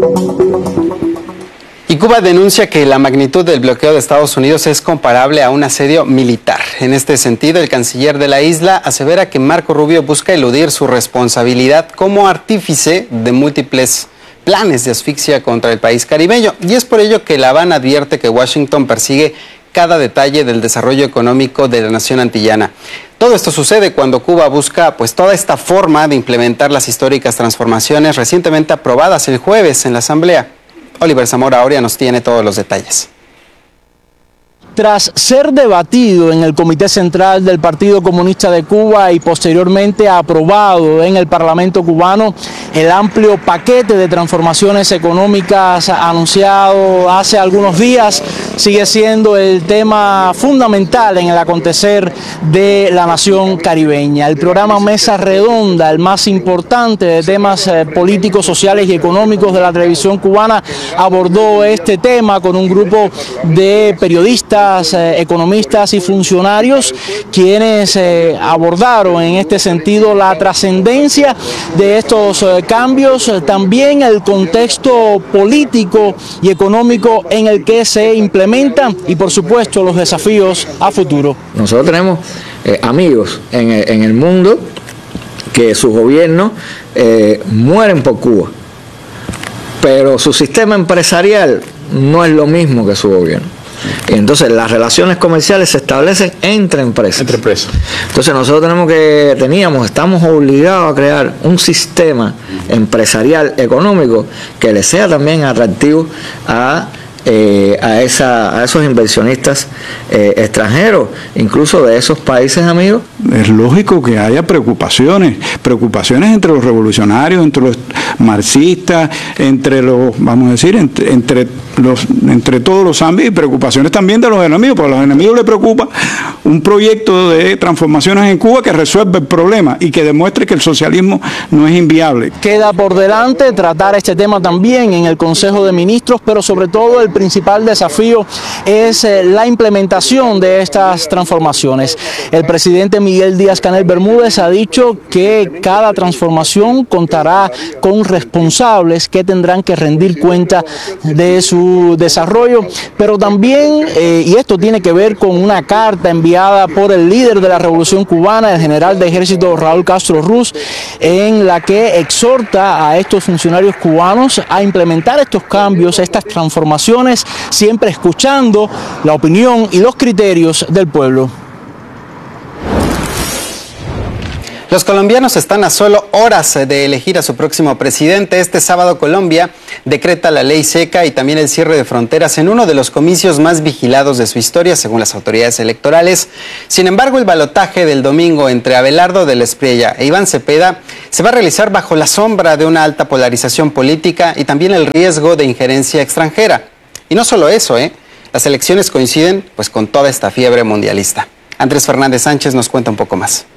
Y Cuba denuncia que la magnitud del bloqueo de Estados Unidos es comparable a un asedio militar. En este sentido, el canciller de la isla asevera que Marco Rubio busca eludir su responsabilidad como artífice de múltiples planes de asfixia contra el país caribeño. Y es por ello que La Habana advierte que Washington persigue cada detalle del desarrollo económico de la nación antillana. Todo esto sucede cuando Cuba busca toda esta forma de implementar las históricas transformaciones recientemente aprobadas el jueves en la Asamblea. Oliver Zamora Aurea nos tiene todos los detalles. Tras ser debatido en el Comité Central del Partido Comunista de Cuba y posteriormente aprobado en el Parlamento cubano, el amplio paquete de transformaciones económicas anunciado hace algunos días sigue siendo el tema fundamental en el acontecer de la nación caribeña. El programa Mesa Redonda, el más importante de temas políticos, sociales y económicos de la televisión cubana, abordó este tema con un grupo de periodistas, economistas y funcionarios quienes abordaron en este sentido la trascendencia de estos cambios, también el contexto político y económico en el que se implementan y por supuesto los desafíos a futuro. Nosotros tenemos amigos en el mundo que sus gobiernos mueren por Cuba, pero su sistema empresarial no es lo mismo que su gobierno. Entonces las relaciones comerciales se establecen entre empresas. Entonces nosotros estamos obligados a crear un sistema empresarial económico que le sea también atractivo a esos inversionistas extranjeros, incluso de esos países amigos. Es lógico que haya preocupaciones entre los revolucionarios, entre los marxistas, entre los, vamos a decir, entre todos los ámbitos, y preocupaciones también de los enemigos, porque a los enemigos les preocupa un proyecto de transformaciones en Cuba que resuelva el problema y que demuestre que el socialismo no es inviable. Queda por delante tratar este tema también en el Consejo de Ministros, pero sobre todo el principal desafío es la implementación de estas transformaciones. El presidente Miguel Díaz-Canel Bermúdez ha dicho que cada transformación contará con responsables que tendrán que rendir cuenta de su desarrollo, pero también, y esto tiene que ver con una carta enviada por el líder de la Revolución Cubana, el general de ejército Raúl Castro Ruz, en la que exhorta a estos funcionarios cubanos a implementar estos cambios, estas transformaciones, siempre escuchando la opinión y los criterios del pueblo. Los colombianos están a solo horas de elegir a su próximo presidente. Este sábado Colombia decreta la ley seca y también el cierre de fronteras en uno de los comicios más vigilados de su historia, según las autoridades electorales. Sin embargo, el balotaje del domingo entre Abelardo de la Espriella e Iván Cepeda se va a realizar bajo la sombra de una alta polarización política y también el riesgo de injerencia extranjera. Y no solo eso, las elecciones coinciden con toda esta fiebre mundialista. Andrés Fernández Sánchez nos cuenta un poco más.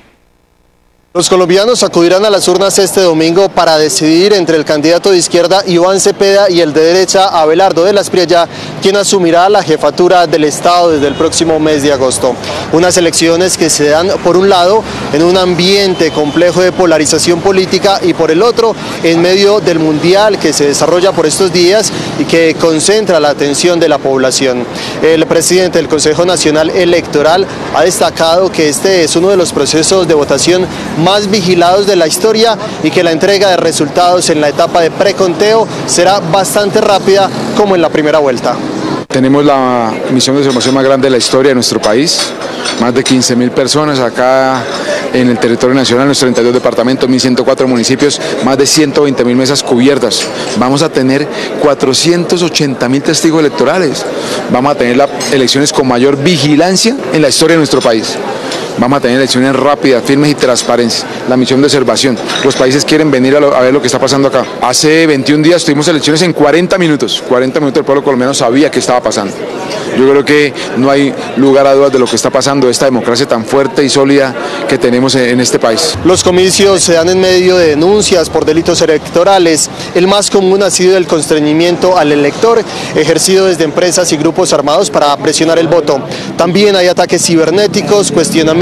Los colombianos acudirán a las urnas este domingo para decidir entre el candidato de izquierda Iván Cepeda y el de derecha Abelardo de la Espriella, quien asumirá la jefatura del Estado desde el próximo mes de agosto. Unas elecciones que se dan por un lado en un ambiente complejo de polarización política y por el otro en medio del mundial que se desarrolla por estos días y que concentra la atención de la población. El presidente del Consejo Nacional Electoral ha destacado que este es uno de los procesos de votación más vigilados de la historia y que la entrega de resultados en la etapa de preconteo será bastante rápida como en la primera vuelta. Tenemos la misión de observación más grande de la historia de nuestro país, más de 15.000 personas acá en el territorio nacional, en los 32 departamentos, 1.104 municipios, más de 120.000 mesas cubiertas. Vamos a tener 480.000 testigos electorales. Vamos a tener las elecciones con mayor vigilancia en la historia de nuestro país. Vamos a tener elecciones rápidas, firmes y transparentes. La misión de observación. Los países quieren venir a ver lo que está pasando acá. Hace 21 días tuvimos elecciones en 40 minutos. 40 minutos el pueblo colombiano sabía qué estaba pasando. Yo creo que no hay lugar a dudas de lo que está pasando, esta democracia tan fuerte y sólida que tenemos en este país. Los comicios se dan en medio de denuncias por delitos electorales. El más común ha sido el constreñimiento al elector, ejercido desde empresas y grupos armados para presionar el voto. También hay ataques cibernéticos, cuestionamientos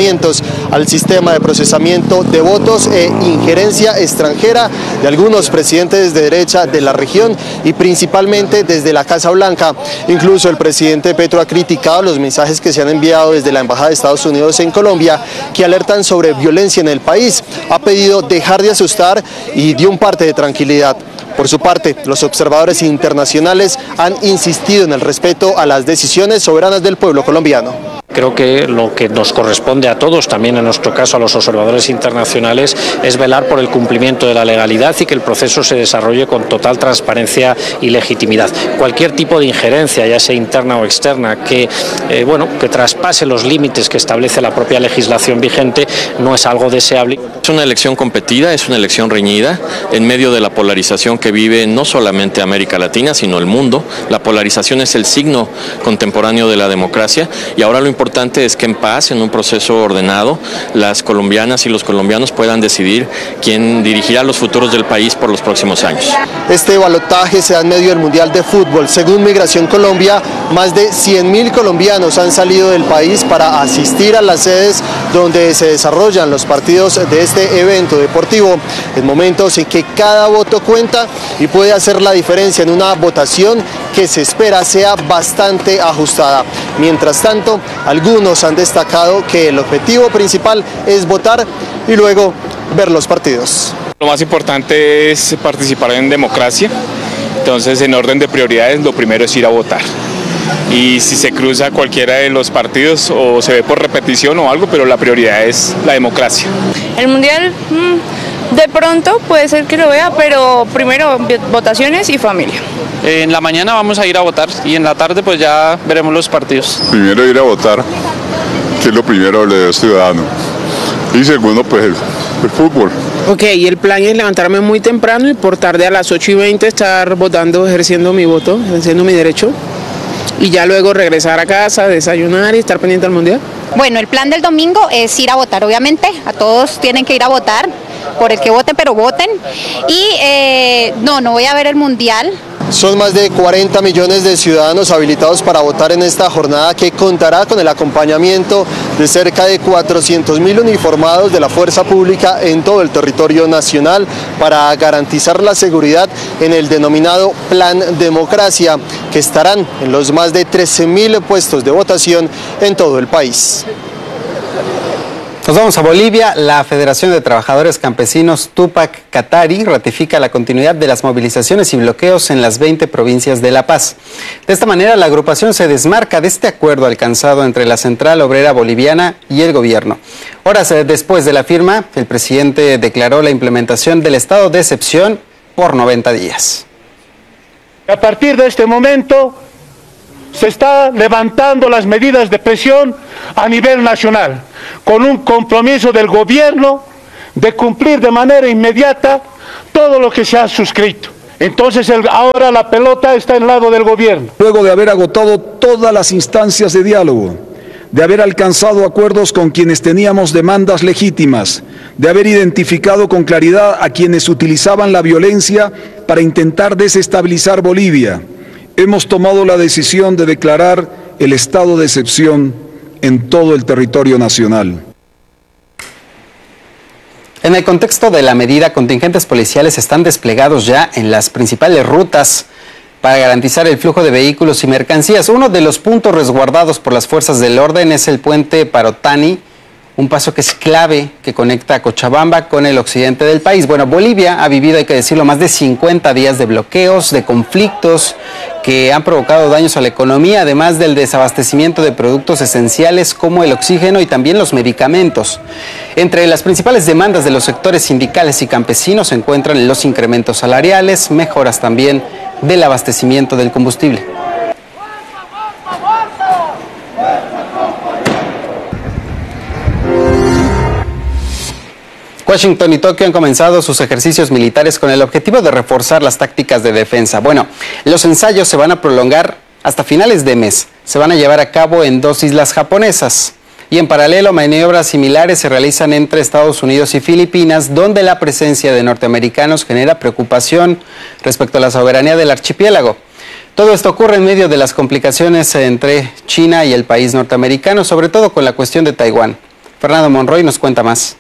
cuestionamientos al sistema de procesamiento de votos e injerencia extranjera de algunos presidentes de derecha de la región y principalmente desde la Casa Blanca. Incluso el presidente Petro ha criticado los mensajes que se han enviado desde la Embajada de Estados Unidos en Colombia que alertan sobre violencia en el país. Ha pedido dejar de asustar y dio un parte de tranquilidad. Por su parte, los observadores internacionales han insistido en el respeto a las decisiones soberanas del pueblo colombiano. Creo que lo que nos corresponde a todos, también en nuestro caso a los observadores internacionales, es velar por el cumplimiento de la legalidad y que el proceso se desarrolle con total transparencia y legitimidad. Cualquier tipo de injerencia, ya sea interna o externa, que traspase los límites que establece la propia legislación vigente, no es algo deseable. Es una elección competida, es una elección reñida, en medio de la polarización que vive no solamente América Latina, sino el mundo. La polarización es el signo contemporáneo de la democracia y ahora lo importante es que en paz, en un proceso ordenado, las colombianas y los colombianos puedan decidir quién dirigirá los futuros del país por los próximos años. Este balotaje se da en medio del Mundial de Fútbol. Según Migración Colombia, más de 100.000 colombianos han salido del país para asistir a las sedes donde se desarrollan los partidos de este evento deportivo, en momentos en que cada voto cuenta y puede hacer la diferencia en una votación que se espera sea bastante ajustada. Mientras tanto, algunos han destacado que el objetivo principal es votar y luego ver los partidos. Lo más importante es participar en democracia, entonces en orden de prioridades lo primero es ir a votar. Y si se cruza cualquiera de los partidos o se ve por repetición o algo, pero la prioridad es la democracia. El Mundial de pronto puede ser que lo vea, pero primero votaciones y familia. En la mañana vamos a ir a votar y en la tarde pues ya veremos los partidos. Primero ir a votar, que es lo primero del ciudadano. Y segundo pues el fútbol. Ok, el plan es levantarme muy temprano y por tarde a las 8:20 estar votando, ejerciendo mi voto, ejerciendo mi derecho. Y ya luego regresar a casa, desayunar y estar pendiente al Mundial. Bueno, el plan del domingo es ir a votar, obviamente. A todos tienen que ir a votar, por el que voten, pero voten. Y no voy a ver el Mundial. Son más de 40 millones de ciudadanos habilitados para votar en esta jornada que contará con el acompañamiento de cerca de 400.000 uniformados de la fuerza pública en todo el territorio nacional para garantizar la seguridad en el denominado Plan Democracia, que estarán en los más de 13.000 puestos de votación en todo el país. Nos vamos a Bolivia. La Federación de Trabajadores Campesinos Tupac Katari ratifica la continuidad de las movilizaciones y bloqueos en las 20 provincias de La Paz. De esta manera, la agrupación se desmarca de este acuerdo alcanzado entre la Central Obrera Boliviana y el gobierno. Horas después de la firma, el presidente declaró la implementación del estado de excepción por 90 días. A partir de este momento, se está levantando las medidas de presión a nivel nacional, con un compromiso del gobierno de cumplir de manera inmediata todo lo que se ha suscrito. Entonces ahora la pelota está en el lado del gobierno. Luego de haber agotado todas las instancias de diálogo, de haber alcanzado acuerdos con quienes teníamos demandas legítimas, de haber identificado con claridad a quienes utilizaban la violencia para intentar desestabilizar Bolivia, hemos tomado la decisión de declarar el estado de excepción en todo el territorio nacional. En el contexto de la medida, contingentes policiales están desplegados ya en las principales rutas para garantizar el flujo de vehículos y mercancías. Uno de los puntos resguardados por las fuerzas del orden es el puente Parotani, un paso que es clave que conecta a Cochabamba con el occidente del país. Bueno, Bolivia ha vivido, hay que decirlo, más de 50 días de bloqueos, de conflictos que han provocado daños a la economía, además del desabastecimiento de productos esenciales como el oxígeno y también los medicamentos. Entre las principales demandas de los sectores sindicales y campesinos se encuentran los incrementos salariales, mejoras también del abastecimiento del combustible. Washington y Tokio han comenzado sus ejercicios militares con el objetivo de reforzar las tácticas de defensa. Bueno, los ensayos se van a prolongar hasta finales de mes. Se van a llevar a cabo en 2 islas japonesas. Y en paralelo, maniobras similares se realizan entre Estados Unidos y Filipinas, donde la presencia de norteamericanos genera preocupación respecto a la soberanía del archipiélago. Todo esto ocurre en medio de las complicaciones entre China y el país norteamericano, sobre todo con la cuestión de Taiwán. Fernando Monroy nos cuenta más.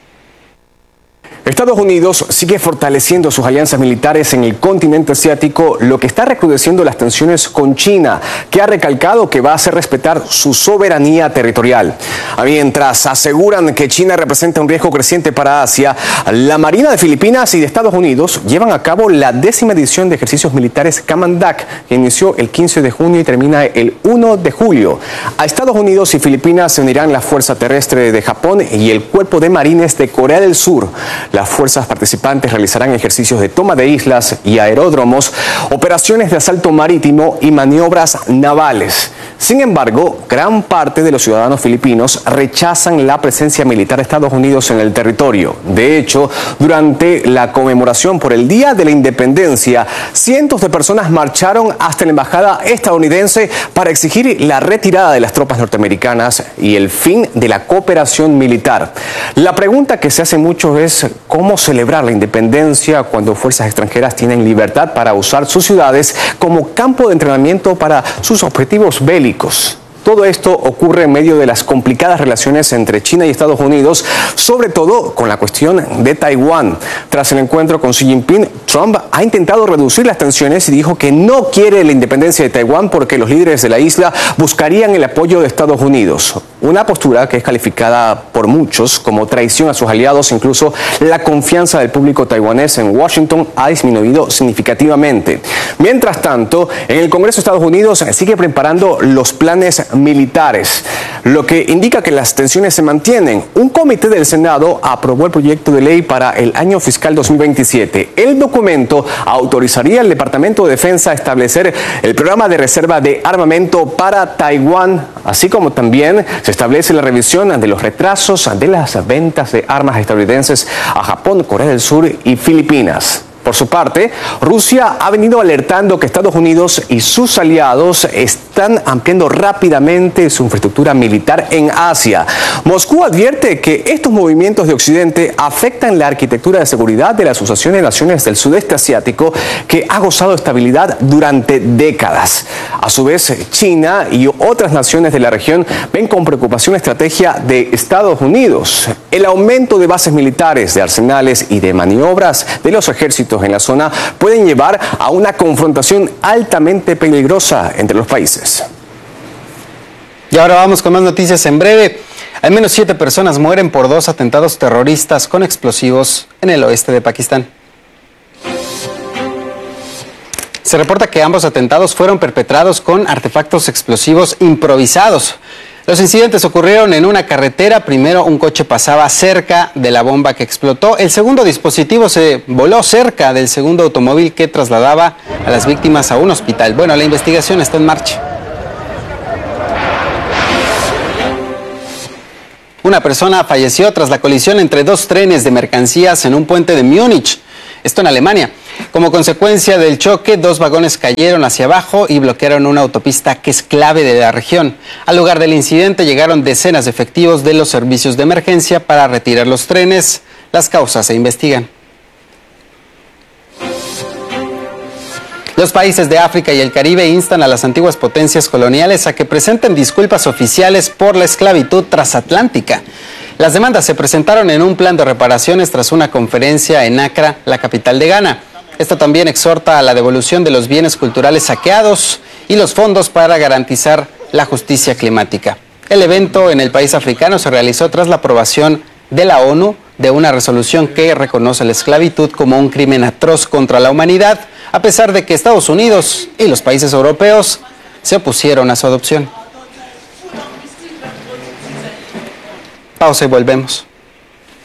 Estados Unidos sigue fortaleciendo sus alianzas militares en el continente asiático, lo que está recrudeciendo las tensiones con China, que ha recalcado que va a hacer respetar su soberanía territorial. Mientras aseguran que China representa un riesgo creciente para Asia, la Marina de Filipinas y de Estados Unidos llevan a cabo la 10ª edición de ejercicios militares Kamandak, que inició el 15 de junio y termina el 1 de julio. A Estados Unidos y Filipinas se unirán la Fuerza Terrestre de Japón y el Cuerpo de Marines de Corea del Sur. Las fuerzas participantes realizarán ejercicios de toma de islas y aeródromos, operaciones de asalto marítimo y maniobras navales. Sin embargo, gran parte de los ciudadanos filipinos rechazan la presencia militar de Estados Unidos en el territorio. De hecho, durante la conmemoración por el Día de la Independencia, cientos de personas marcharon hasta la embajada estadounidense para exigir la retirada de las tropas norteamericanas y el fin de la cooperación militar. La pregunta que se hace mucho es cómo celebrar la independencia cuando fuerzas extranjeras tienen libertad para usar sus ciudades como campo de entrenamiento para sus objetivos bélicos. Todo esto ocurre en medio de las complicadas relaciones entre China y Estados Unidos, sobre todo con la cuestión de Taiwán. Tras el encuentro con Xi Jinping, Trump ha intentado reducir las tensiones y dijo que no quiere la independencia de Taiwán porque los líderes de la isla buscarían el apoyo de Estados Unidos. Una postura que es calificada por muchos como traición a sus aliados. Incluso la confianza del público taiwanés en Washington ha disminuido significativamente. Mientras tanto, en el Congreso de Estados Unidos sigue preparando los planes militares, lo que indica que las tensiones se mantienen. Un comité del Senado aprobó el proyecto de ley para el año fiscal 2027. El documento autorizaría al Departamento de Defensa a establecer el programa de reserva de armamento para Taiwán, así como también se establece la revisión de los retrasos de las ventas de armas estadounidenses a Japón, Corea del Sur y Filipinas. Por su parte, Rusia ha venido alertando que Estados Unidos y sus aliados están ampliando rápidamente su infraestructura militar en Asia. Moscú advierte que estos movimientos de Occidente afectan la arquitectura de seguridad de la Asociación de Naciones del Sudeste Asiático, que ha gozado de estabilidad durante décadas. A su vez, China y otras naciones de la región ven con preocupación la estrategia de Estados Unidos. El aumento de bases militares, de arsenales y de maniobras de los ejércitos en la zona pueden llevar a una confrontación altamente peligrosa entre los países. Y ahora vamos con más noticias en breve. Al menos 7 personas mueren por 2 atentados terroristas con explosivos en el oeste de Pakistán. Se reporta que ambos atentados fueron perpetrados con artefactos explosivos improvisados. Los incidentes ocurrieron en una carretera. Primero, un coche pasaba cerca de la bomba que explotó. El segundo dispositivo se voló cerca del segundo automóvil que trasladaba a las víctimas a un hospital. Bueno, la investigación está en marcha. Una persona falleció tras la colisión entre 2 trenes de mercancías en un puente de Múnich, esto en Alemania. Como consecuencia del choque, 2 vagones cayeron hacia abajo y bloquearon una autopista que es clave de la región. Al lugar del incidente llegaron decenas de efectivos de los servicios de emergencia para retirar los trenes. Las causas se investigan. Los países de África y el Caribe instan a las antiguas potencias coloniales a que presenten disculpas oficiales por la esclavitud transatlántica. Las demandas se presentaron en un plan de reparaciones tras una conferencia en Accra, la capital de Ghana. Esto también exhorta a la devolución de los bienes culturales saqueados y los fondos para garantizar la justicia climática. El evento en el país africano se realizó tras la aprobación de la ONU de una resolución que reconoce la esclavitud como un crimen atroz contra la humanidad, a pesar de que Estados Unidos y los países europeos se opusieron a su adopción. Pausa y volvemos.